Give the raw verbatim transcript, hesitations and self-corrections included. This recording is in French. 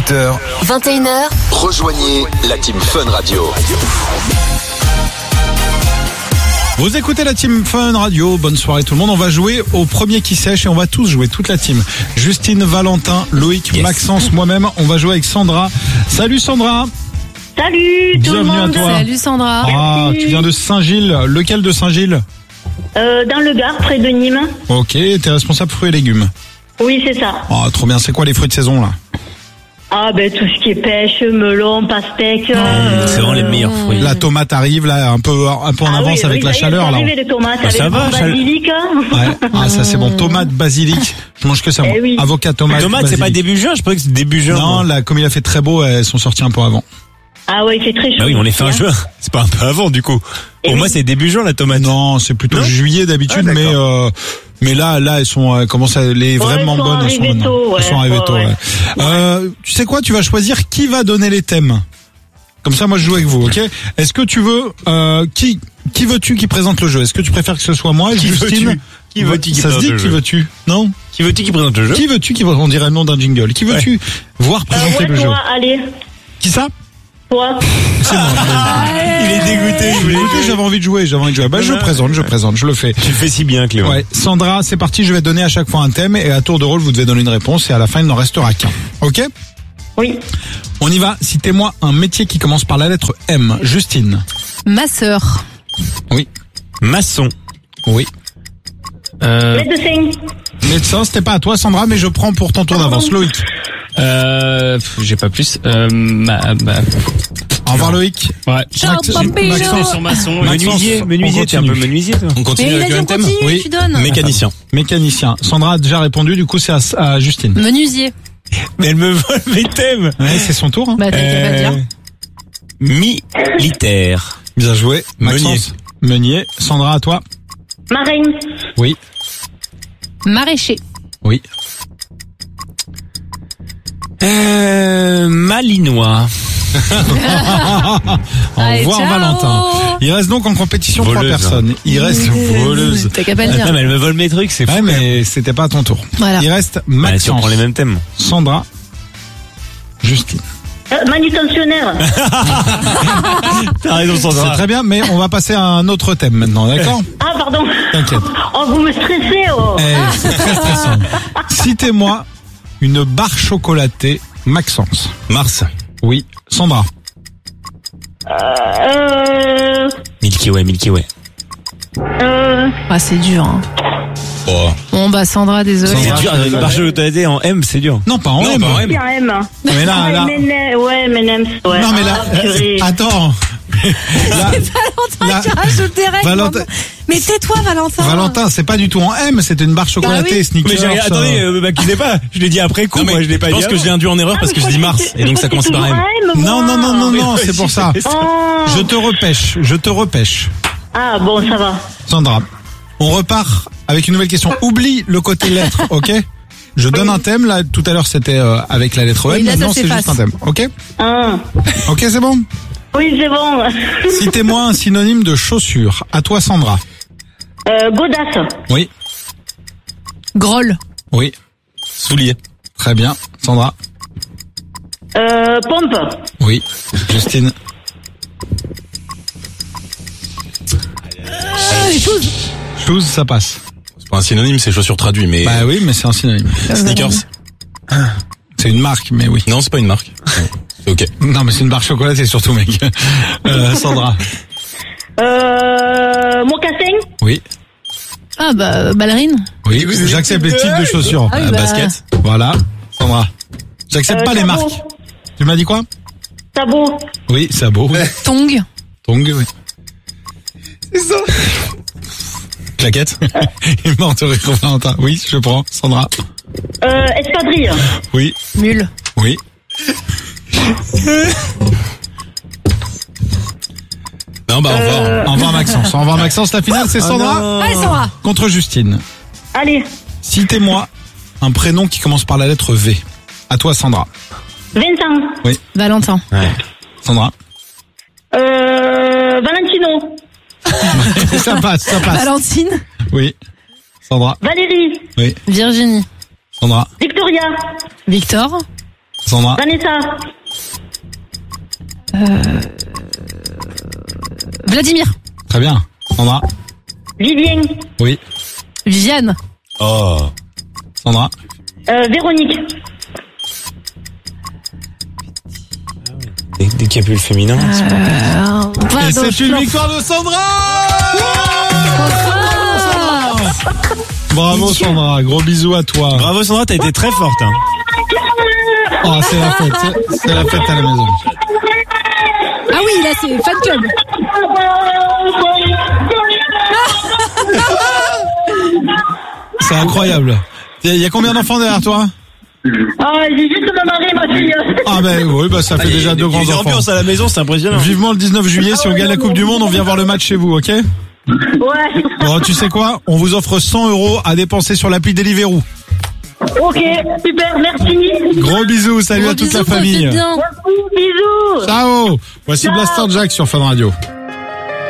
dix-huit heures, vingt et une heures, rejoignez la Team Fun Radio. Vous écoutez la Team Fun Radio, bonne soirée tout le monde. On va jouer au premier qui sèche et on va tous jouer, toute la team. Justine, Valentin, Loïc, yes. Maxence, moi-même, on va jouer avec Sandra. Salut Sandra. Salut tout le Bienvenue monde. à toi. Salut Sandra. Ah, tu viens de Saint-Gilles. Lequel de Saint-Gilles? euh, Dans le Gard, près de Nîmes. Ok, t'es responsable fruits et légumes. Oui, c'est ça. Ah, trop bien. C'est quoi les fruits de saison là? Ah ben tout ce qui est pêche, melon, pastèque. Mmh, euh... c'est vraiment les meilleurs fruits. La tomate arrive là, un peu, un peu en ah avance oui, avec oui, la ça y est, chaleur c'est là. arrivé, les tomates Ah, avec ça va, le basilic. Ouais. Ah, ça c'est bon. Tomate, basilic. Je mange que ça. Moi. Eh oui. Avocat, tomate. Tomate, c'est basilic. pas début juin, je croyais que c'est début juin. Non, là, comme il a fait très beau, elles sont sorties un peu avant. Ah ouais, c'est très chaud. Bah oui, on est fin hein. juin. C'est pas un peu avant du coup. Et Pour oui. moi, c'est début juin la tomate. Non, c'est plutôt Non juillet d'habitude, Ah, mais d'accord. euh, mais là, là, elles sont euh, comment ça, les Ouais, vraiment elles sont bonnes, elles sont arrivées bonnes. tôt, ouais. Elles sont arrivées Ouais, tôt. ouais. Ouais. Euh, tu sais quoi, tu vas choisir qui va donner les thèmes. Comme ça, moi, je joue avec vous, ok? Est-ce que tu veux euh, qui qui veux-tu qui présente le jeu? Est-ce que tu préfères que ce soit moi, Qui Justine? veux-tu Qui veux-tu qui Ça se présente dit le qui jeu veux-tu? Non? Qui veux-tu qui présente le jeu? Qui veux-tu qui on dirait le nom d'un jingle? Qui veux-tu voir Euh, présenter ouais, le jeu? toi, allez, Qui ça? toi. C'est moi. Il est dégoûté. Je voulais écouter, j'avais envie de jouer, j'avais envie de jouer. Bah, je présente, je présente, je le fais. Tu le fais si bien, Clément. Ouais, Sandra, c'est parti, je vais donner à chaque fois un thème et à tour de rôle, vous devez donner une réponse et à la fin, il n'en restera qu'un. Ok? Oui. On y va. Citez-moi un métier qui commence par la lettre M. Justine. Ma sœur. Oui. Maçon. Oui. Euh, Médecin. Médecin, c'était pas à toi, Sandra, mais je prends pour ton tour d'avance. Loïc. euh, j'ai pas plus. Euh, ma, ma, Au revoir, Loïc. ouais. Ciao, Max- Pampino. Maxence. Sur maçon. Maxence, Menuisier. on Menuisier, t'es un peu continue. menuisier, toi. On Mais continue il a avec dit le on même thème? continue, Oui. tu donnes. Mécanicien. Mécanicien. Sandra a déjà répondu, du coup, c'est à, à Justine. Menuisier. Mais elle me vole mes thèmes. Ouais, c'est son tour. Hein. Bah t'as qu'à pas le dire. Militaire. Bien joué. Maxence. Meunier. Sandra, à toi. Marin. Oui. Maraîcher. Oui. Euh, Malinois. Au Allez, revoir, ciao. Valentin. Il reste donc en compétition trois Voleuse, personnes. Il reste voleuse. T'as qu'à pas le Non, dire. mais elle me vole mes trucs, c'est fou. Ouais, mais c'était pas à ton tour. Voilà. Il reste Bah, si on Maxence, prend les mêmes thèmes. Sandra, Justine. Euh, manutentionnaire. T'as raison, C'est très bien, mais on va passer à un autre thème maintenant, d'accord? Ah, pardon. T'inquiète. Oh, vous me stressez, oh. Eh, c'est très stressant. Citez-moi une barre chocolatée, Maxence. Mars. Oui. Sandra. Euh... Milky Way, Milky Way. Euh... Ah c'est dur. Hein. Oh. Bon bah Sandra, désolé. C'est Sandra. dur, une barre chocolatée en M, c'est dur. Non, pas en Non, M. pas en M. C'est un M. Mais là, Ah, là. M and M, ouais, M and M's, ouais. Non, mais là, Ah, purée. attends. Là, Valentin là- qui rajoute des règles. Valentin- Mais tais-toi Valentin. Valentin, c'est pas du tout en M, c'est une barre chocolatée, Bah oui. Snickers. Mais j'ai, attendez, euh, euh, m'accusez pas. Je l'ai dit après coup, Non, mais moi je l'ai pas je dit. pense que avant. j'ai induit en erreur Ah, parce que mais je dis crois Mars c'est- et donc je ça crois commence que par c'est M. toujours un M, Non, moi. non, non, non, Mais non, ouais, c'est pour ça. Oh. Je te repêche, je te repêche. Ah, bon, ça va. Sandra, on repart avec une nouvelle question. Oublie le côté lettre, ok? Je donne un thème, là, tout à l'heure c'était euh, avec la lettre Oui, M, là, ça maintenant c'est s'efface. juste un thème, ok? Ah. Ok, c'est bon? Oui, c'est bon. Citez-moi un synonyme de chaussure. À toi, Sandra. Euh, godasse. Oui, Groll. oui, Soulier. très bien. Sandra. Euh, pompe. Oui. Justine. Ah, les choses. Shoes, ça passe. C'est pas un synonyme, c'est chaussure traduit, mais Bah oui, mais c'est un synonyme. Sneakers. C'est une marque, mais oui. Non, c'est pas une marque. C'est ok. Non, mais c'est une barre chocolatée surtout, mec. Euh, Sandra. Euh, mocassin. Oui. Ah bah ballerine. Oui, j'accepte les types de chaussures. Ah oui, Euh, bah. Basket. Voilà. Sandra. J'accepte Euh, pas les sabot. marques. Tu m'as dit quoi? Sabot. Oui, sabot. Tong. Tong, oui. Claquette. Il est mort de rire, Valentin. Oui, je prends. Sandra. Euh, espadrille. Oui. Mule. Oui. Non, bah, au revoir. Au revoir, Maxence. Au revoir, Maxence. La finale, c'est Sandra Allez Sandra. contre Justine. Allez. Citez-moi un prénom qui commence par la lettre V. À toi, Sandra. Vincent. Valentin. Sandra. Euh, Valentino. Ça passe, ça passe. Valentine. Oui. Sandra. Valérie. Oui. Virginie. Sandra. Victoria. Victor. Sandra. Vanessa. Vladimir. Très bien. Sandra. Vivien. Oui. Viviane. Oh. Sandra. Euh, Véronique. Dès, dès qu'il n'y a plus le féminin. Euh, Et pardon, c'est une je- victoire de Sandra. Ah. Bravo Sandra, gros bisous à toi. Bravo Sandra, t'as été très forte. Hein. Oh, c'est la fête, c'est- c'est la fête à la maison. Ah oui, là c'est fan club. C'est incroyable. Il y a combien d'enfants derrière toi? Ah, j'ai juste ma mari et ma fille. Ah ben oui, bah ça fait déjà deux grands enfants. L'ambiance à la maison, c'est impressionnant. Vivement le dix-neuf juillet, si on gagne la Coupe du Monde, on vient voir le match chez vous, ok? Ouais. Bon, tu sais quoi? On vous offre cent euros à dépenser sur l'appli Deliveroo. Ok, super, merci. Gros bisous, salut Gros à toute bisous, la famille. profite bien. Merci, bisous. Ciao. Voici Ciao. Blaster Jack sur Fun Radio.